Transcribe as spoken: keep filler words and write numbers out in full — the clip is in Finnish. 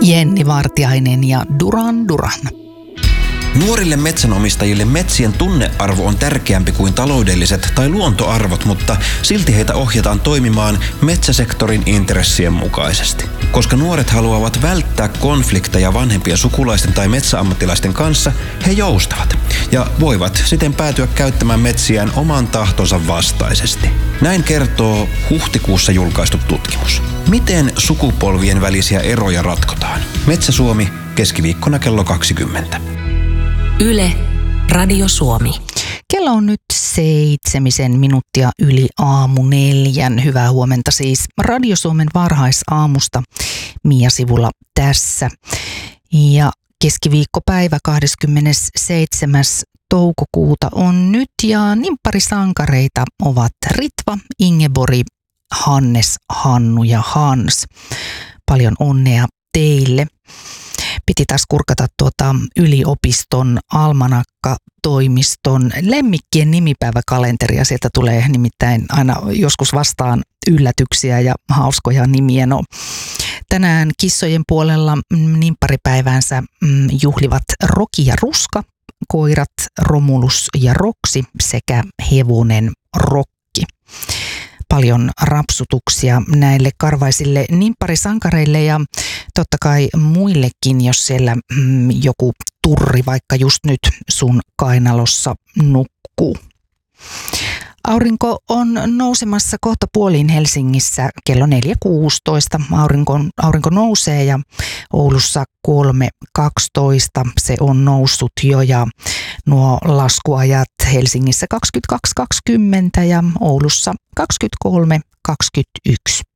Jenni Vartiainen ja Duran Duran. Nuorille metsänomistajille metsien tunnearvo on tärkeämpi kuin taloudelliset tai luontoarvot, mutta silti heitä ohjataan toimimaan metsäsektorin intressien mukaisesti. Koska nuoret haluavat välttää konflikteja vanhempien sukulaisten tai metsäammattilaisten kanssa, he joustavat ja voivat siten päätyä käyttämään metsiään oman tahtonsa vastaisesti. Näin kertoo huhtikuussa julkaistu tutkimus. Miten sukupolvien välisiä eroja ratkotaan? Metsä Suomi, keskiviikkona kello kaksikymmentä. Yle, Radio Suomi. Kello on nyt seitsemisen minuuttia yli aamu neljän. Hyvää huomenta siis Radio Suomen varhaisaamusta. Mia Sivula tässä. Ja keskiviikkopäivä kahdeskymmenesseitsemäs toukokuuta on nyt ja nimpparisankareita ovat Ritva, Ingeborg, Hannes, Hannu ja Hans. Paljon onnea teille. Piti taas kurkata tuota yliopiston almanakka-toimiston lemmikkien nimipäiväkalenteria. Sieltä tulee nimittäin aina joskus vastaan yllätyksiä ja hauskoja nimiä. No, tänään kissojen puolella nimpparipäiväänsä juhlivat Roki ja Ruska, koirat Romulus ja Roksi sekä hevonen Rokki. Paljon rapsutuksia näille karvaisille nimpparisankareille ja totta kai muillekin, jos siellä mm, joku turri vaikka just nyt sun kainalossa nukkuu. Aurinko on nousemassa kohta puoliin Helsingissä kello neljä kuusitoista. Aurinko, aurinko nousee ja Oulussa kolme kaksitoista se on noussut jo ja nuo laskuajat Helsingissä kaksikymmentäkaksi kaksikymmentä ja Oulussa kaksikymmentäkolme kaksikymmentäyksi.